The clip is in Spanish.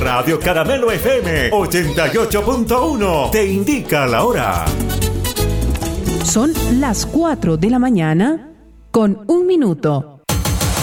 Radio Caramelo FM 88.1 te indica la hora. Son las 4 de la mañana con 1 minuto.